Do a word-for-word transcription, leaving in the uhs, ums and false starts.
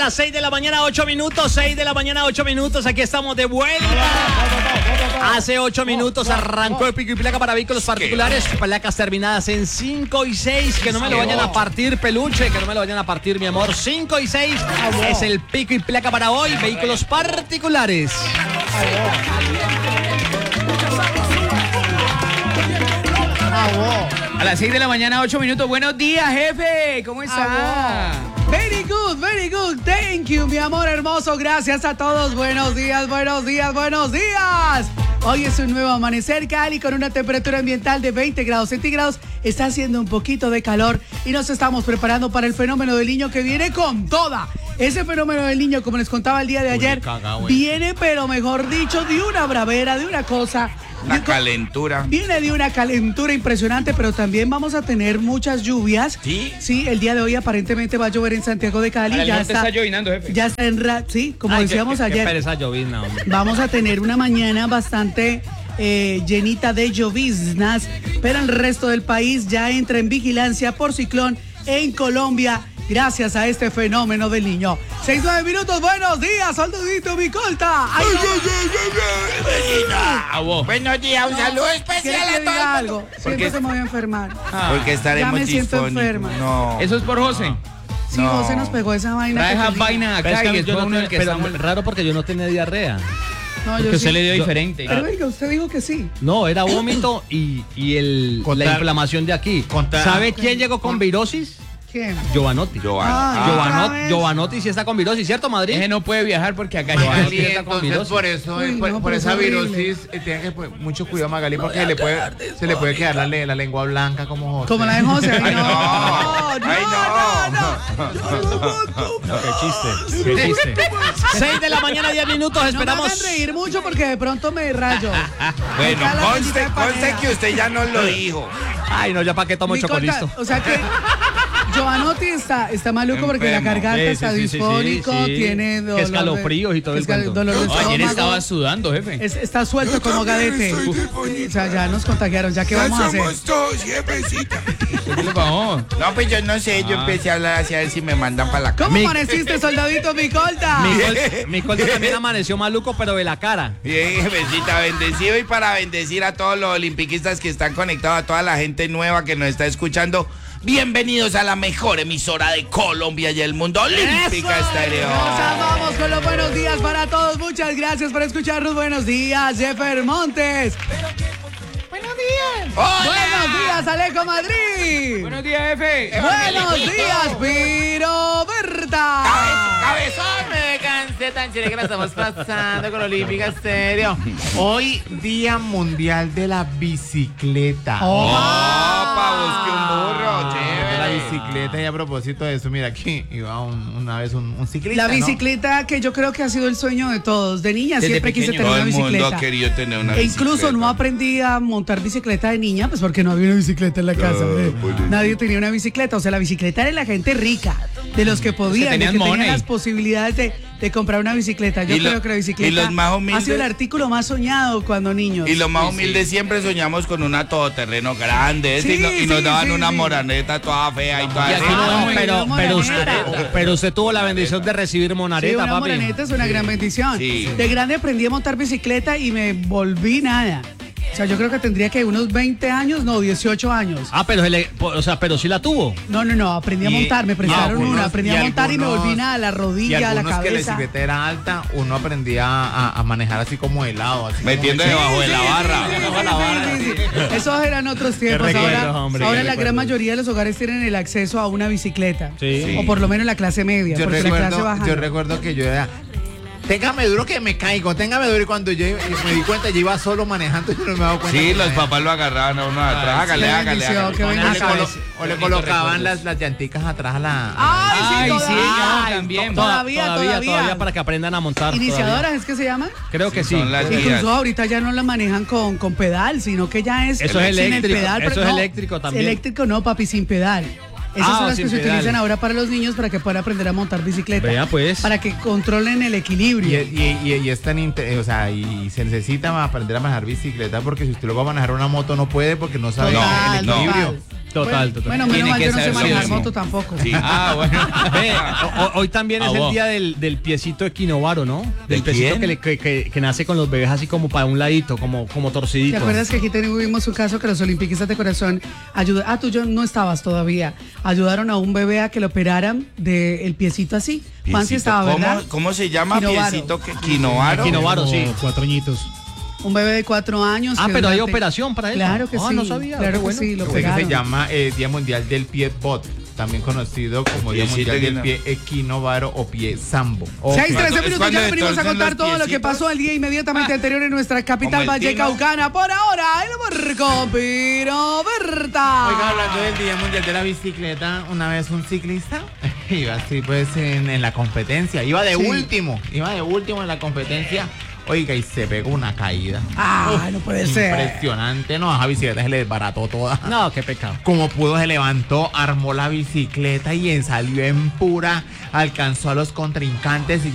las seis de la mañana, ocho minutos, seis de la mañana, ocho minutos, aquí estamos de vuelta. Hace ocho minutos arrancó el pico y placa para vehículos particulares, placas terminadas en cinco y seis, que no me lo vayan a partir, peluche, que no me lo vayan a partir, mi amor. Cinco y seis es el pico y placa para hoy, vehículos particulares. A las seis de la mañana, ocho minutos. Buenos días, jefe. ¿Cómo está? Very good, very good. Thank you, mi amor hermoso. Gracias a todos. Buenos días, buenos días, buenos días. Hoy es un nuevo amanecer, Cali, con una temperatura ambiental de veinte grados centígrados. Está haciendo un poquito de calor y nos estamos preparando para el fenómeno del niño que viene con toda. Ese fenómeno del niño, como les contaba el día de ayer, viene, pero mejor dicho, de una bravera, de una cosa. Una calentura. Viene de una calentura impresionante, pero también vamos a tener muchas lluvias. ¿Sí? Sí, el día de hoy aparentemente va a llover en Santiago de Cali. Para el ya norte está, está llovinando, jefe. Ya está en ra sí, como Ay, decíamos qué, qué, ayer. Qué pereza llovizna, hombre. Vamos a tener una mañana bastante eh, llenita de lloviznas, pero el resto del país ya entra en vigilancia por ciclón en Colombia, gracias a este fenómeno del niño. Seis, nueve minutos, buenos días, soldadito Micolta. Ay, Ah, buenos días, un saludo especial ¿Quieres que a diga todos. algo? Siento que me voy a enfermar. Porque estaremos Ya me siento disfónicos. enferma. No. Eso es por José. Sí, No. José nos pegó esa vaina. Trae que esa te- vaina Pero es acá que y es yo por no uno te- el que pero estamos... raro porque yo no tenía diarrea. No, yo Que usted sí. le dio Yo- diferente. Pero venga, usted dijo que sí. No, era vómito y, y el, Contar- la inflamación de aquí. contar- ¿Sabe quién llegó con virosis? ¿Quién? Giovanotti. Giovanni. Ah, Ah, Giovanni. Giovanot- otra vez. Giovanotti sí está con virosis, ¿cierto, Madrid? Ese no puede viajar porque acá Magali, Magali, está con entonces virosis. por eso, Uy, por, no, por pero esa es horrible. virosis, eh, tiene que poner mucho cuidado, Magali, porque le puede, se le puede quedar la, le- la lengua blanca como José. Como la de José. Ay, Ay, no. no. Ay, no. No, qué chiste, qué chiste. seis de la mañana, diez minutos, No me esperamos. hagan reír mucho porque de pronto me rayo. Bueno, Está la conste, bendita conste panela. que usted ya nos lo dijo. Ay, no, ya para qué tomo Micolta, chocolisto. o sea que Giovanotti está, está maluco porque la Enfermo. garganta Sí, está sí, sí, sí, disfónico, sí. tiene Que dolor de- escalofríos y todo el escal- cuento. dolor de No, ayer estómago. estaba sudando, jefe. Es- está suelto como gadete. O sea, ya nos contagiaron, ¿ya qué vamos a hacer? todos, jefecita. ¿Qué le pasó? No, pues yo no sé, yo Ah. empecé a hablar así a ver si me mandan para la casa. ¿Cómo Mi- amaneciste, soldadito Micolta? Mi Micolta también amaneció maluco, pero de la cara. Bien, jefecita, bendecido y para bendecir a todos los olimpiquistas que están conectados, a toda la gente nueva que nos está escuchando. Bienvenidos a la mejor emisora de Colombia y el mundo, Olímpica Estéreo. Nos amamos con los buenos días para todos. Muchas gracias por escucharnos. Buenos días, Jeffer Montes. Buenos días. ¡Hola! Buenos días, Alejo Madrid. Buenos días, jefe. Buenos días, Piro Berta. ¡Cabezón! Me cansé tan chévere que la estamos pasando con Olímpica Estéreo. Hoy, Día Mundial de la Bicicleta. Oh. ¡Opa! Busque un burro, De chévere. la bicicleta, y a propósito de eso, mira, aquí iba un- una vez un, un ciclista, La ¿no? bicicleta que yo creo que ha sido el sueño de todos. De niña Desde siempre quise pequeño. tener Todo una el mundo bicicleta. ha querido tener una E incluso bicicleta. no aprendí a montar bicicleta de niña, pues porque no había una bicicleta en la casa. eh. Nadie tenía una bicicleta. O sea, la bicicleta era de la gente rica, de los que podían, de tenían que tenían money. las posibilidades de, de comprar una bicicleta. Yo Y lo- creo que la y bicicleta los más ha humildes- sido el artículo más soñado cuando niños. Y los más Sí, humildes sí. siempre soñamos con una todoterreno grande, ¿sí? Sí, y, no- y nos sí, daban sí, una sí. moraneta toda fea y toda Y aquí fea. no Ah, vemos- Pero, una pero, usted, moraneta. pero usted tuvo la bendición de recibir Sí, monareta, una papi. moraneta es una gran bendición. Sí. De grande aprendí a montar bicicleta y me volví nada. O sea, yo creo que tendría que unos veinte años, no, dieciocho años. Ah, pero, se le- o sea, pero sí la tuvo. No, no, no, aprendí a Y- montar, me y prestaron algunos- una, aprendí y a montar y me algunos- volví nada, la Y rodilla, la algunos que la cabeza. bicicleta era alta, uno aprendía a, a manejar así como de lado. Así Metiendo como debajo de la barra. Sí, sí, sí, sí. Esos eran otros tiempos. recuerdos, Ahora, hombre, ahora qué la gran recuerdos. mayoría de los hogares tienen el acceso a una bicicleta. Sí. O por lo menos la clase media, yo porque la clase recuerdo, baja. yo no. recuerdo que yo era, téngame duro que me caigo, téngame duro, y cuando yo me di cuenta, yo iba solo manejando y no me daba cuenta. Sí, que los me- papás lo agarraban a uno de atrás. Hágale, qué hágale, bendición, hágale. qué o le, bendición. colo- o le Bonitos colocaban recuerdos. las, las llanticas atrás a la... Ay, sí, Ay, sí, todavía. yo también. Todavía, todavía, todavía. para que aprendan a montar. ¿Iniciadoras todavía. es que se llaman? Creo que sí. Son las guías. Incluso ahorita ya no la manejan con, con pedal, sino que ya es Eso es sin el eléctrico, pedal, eso pero es no, eléctrico también. Eléctrico no, papi, sin pedal. Esas Ah, son las sin que se pedal. utilizan ahora para los niños para que puedan aprender a montar bicicleta. Vea, pues. Para que controlen el Y, equilibrio. y, y- y es tan inte- o sea, y se necesita aprender a manejar bicicleta, porque si usted lo va a manejar una moto no puede porque no sabe Total, el no. equilibrio. total. Total, bueno, total. Bueno, menos Tiene mal que yo no sé saber lo manejar mismo. moto tampoco. Sí. Ah, bueno. Ve, ho- hoy también es Ah, el vos. día del, del piecito equinovaro, ¿no? Del ¿De piecito quién? que, le- que, que- que nace con los bebés así como para un ladito, como, como torcidito. ¿Te acuerdas que aquí tuvimos un caso que los olimpiquistas de corazón ayudaron? Ah, tú yo no estabas todavía. Ayudaron a un bebé a que lo operaran del piecito así. Juan sí Piecito, estaba, ¿verdad? ¿Cómo, ¿Cómo se llama? Quinovaro. Piecito que Quinovaro. Quinovaro, sí. Cuatro añitos. Un bebé de cuatro años. Ah, que pero hay durante- operación para eso. Claro que Ah, sí. no sabía, Claro qué que bueno. sí, lo Creo que operaron. se llama eh, Día Mundial del Pie Bot, también conocido como Día Piecito Mundial del equino- Pie Equinovaro o Pie Sambo. seis, trece Cuando- es minutos, cuando ya le venimos a torcen contar los todo lo que piecitos. pasó el día inmediatamente anterior en nuestra capital Como el tino. vallecaucana. Por ahora, el Marco Piro Berta. Oiga, hablando del Día Mundial de la Bicicleta, una vez un ciclista iba así pues en, en la competencia, iba de Sí. último, iba de último en la competencia, oiga, y se pegó una caída. Ah, no puede ser. Impresionante, no, a esa bicicleta se le desbarató toda. No, qué pecado. Como pudo, se levantó, armó la bicicleta y salió en pura, alcanzó a los contrincantes y